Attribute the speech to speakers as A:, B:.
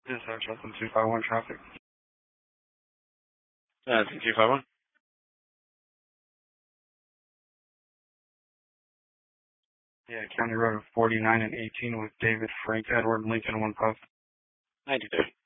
A: Dispatch, Justin 251 traffic.
B: 251.
A: Yeah, County Road 49 and 18 with David Frank Edward Lincoln 1 Puff.
B: 92.